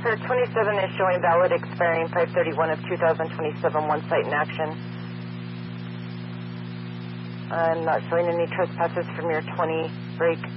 Sir, 27 is showing valid, expiring 5/31 of 2027, one site in action. I'm not showing any trespasses from your 20 break.